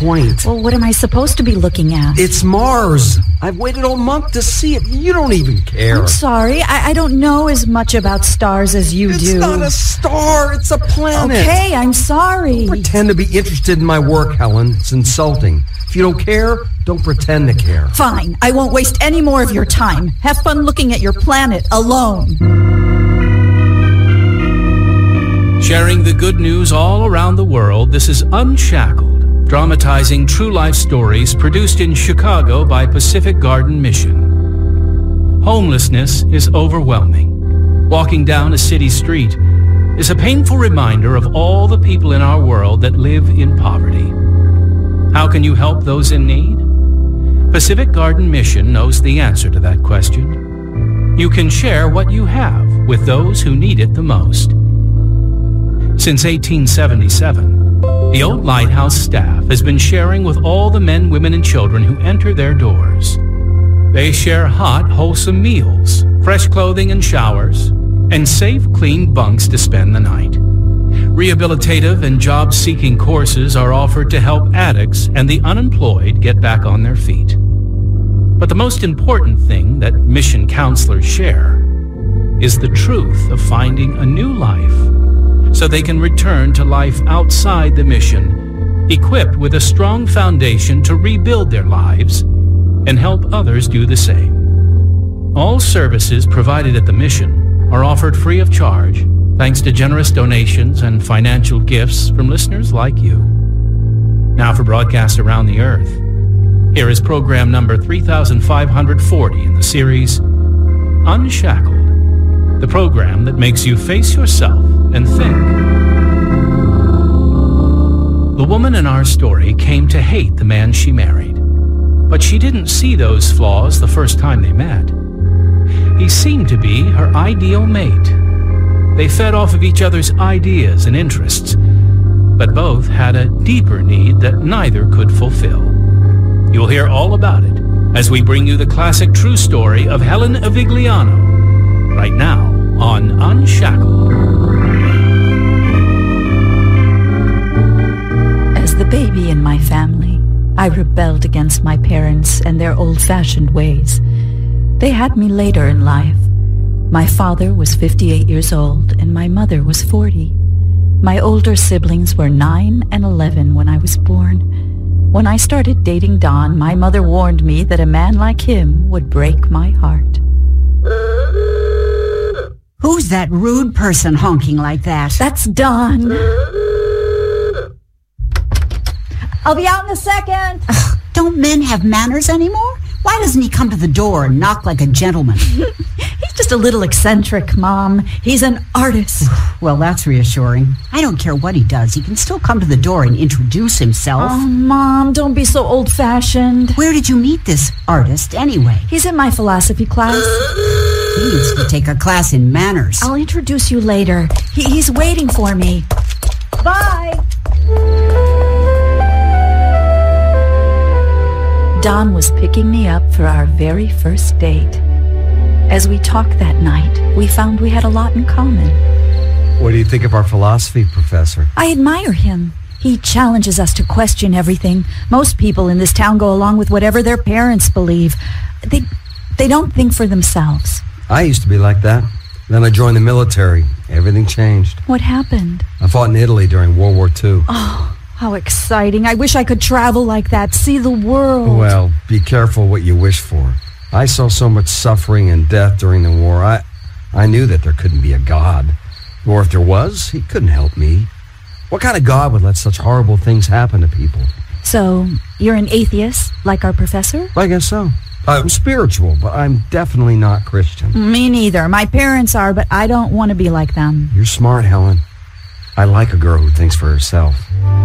point. Well, what am I supposed to be looking at? It's Mars. I've waited all month to see it. You don't even care. I'm sorry. I don't know as much about stars as you do. It's not a star. It's a planet. Okay, I'm sorry. Don't pretend to be interested in my work, Helen. It's insulting. If you don't care, don't pretend to care. Fine. I won't waste any more of your time. Have fun looking at your planet alone. Sharing the good news all around the world, this is Unshackled, dramatizing true life stories produced in Chicago by Pacific Garden Mission. Homelessness is overwhelming. Walking down a city street is a painful reminder of all the people in our world that live in poverty. How can you help those in need? Pacific Garden Mission knows the answer to that question. You can share what you have with those who need it the most. Since 1877, the old lighthouse staff has been sharing with all the men, women, and children who enter their doors. They share hot, wholesome meals, fresh clothing and showers, and safe, clean bunks to spend the night. Rehabilitative and job-seeking courses are offered to help addicts and the unemployed get back on their feet. But the most important thing that mission counselors share is the truth of finding a new life, so they can return to life outside the mission, equipped with a strong foundation to rebuild their lives and help others do the same. All services provided at the mission are offered free of charge, thanks to generous donations and financial gifts from listeners like you. Now for broadcasts around the earth, here is program number 3540 in the series Unshackled, the program that makes you face yourself and think. The woman in our story came to hate the man she married, but she didn't see those flaws the first time they met. He seemed to be her ideal mate. They fed off of each other's ideas and interests, but both had a deeper need that neither could fulfill. You'll hear all about it as we bring you the classic true story of Helen Avigliano, right now on Unshackled. As the baby in my family, I rebelled against my parents and their old-fashioned ways. They had me later in life. My father was 58 years old and my mother was 40. My older siblings were 9 and 11 when I was born. When I started dating Don, my mother warned me that a man like him would break my heart. Who's that rude person honking like that? That's Don. I'll be out in a second. Ugh, don't men have manners anymore? Why doesn't he come to the door and knock like a gentleman? He's just a little eccentric, Mom. He's an artist. Well, that's reassuring. I don't care what he does. He can still come to the door and introduce himself. Oh, Mom, don't be so old-fashioned. Where did you meet this artist, anyway? He's in my philosophy class. He needs to take a class in manners. I'll introduce you later. He's waiting for me. Bye! Don was picking me up for our very first date. As we talked that night, we found we had a lot in common. What do you think of our philosophy professor? I admire him. He challenges us to question everything. Most people in this town go along with whatever their parents believe. They don't think for themselves. I used to be like that. Then I joined the military. Everything changed. What happened? I fought in Italy during World War II. Oh, how exciting. I wish I could travel like that, see the world. Well, be careful what you wish for. I saw so much suffering and death during the war. I knew that there couldn't be a God. Or if there was, he couldn't help me. What kind of God would let such horrible things happen to people? So, you're an atheist, like our professor? I guess so. I'm spiritual, but I'm definitely not Christian. Me neither. My parents are, but I don't want to be like them. You're smart, Helen. I like a girl who thinks for herself.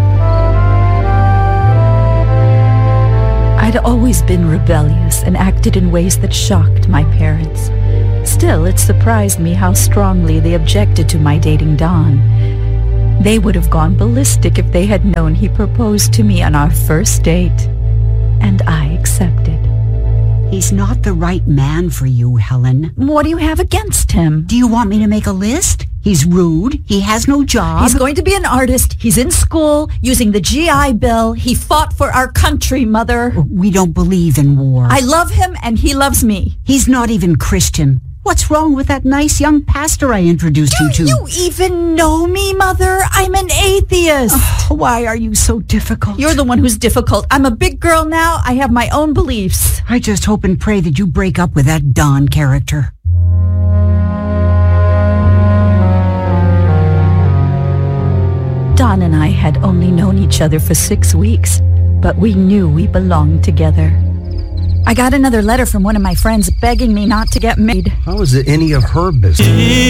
I'd always been rebellious and acted in ways that shocked my parents. Still, it surprised me how strongly they objected to my dating Don. They would have gone ballistic if they had known he proposed to me on our first date. And I accepted. He's not the right man for you, Helen. What do you have against him? Do you want me to make a list? He's rude. He has no job. He's going to be an artist. He's in school, using the GI Bill. He fought for our country, Mother. We don't believe in war. I love him, and he loves me. He's not even Christian. What's wrong with that nice young pastor I introduced you to? Do you even know me, Mother? I'm an atheist. Oh, why are you so difficult? You're the one who's difficult. I'm a big girl now. I have my own beliefs. I just hope and pray that you break up with that Don character. Don and I had only known each other for 6 weeks, but we knew we belonged together. I got another letter from one of my friends begging me not to get married. How is it any of her business?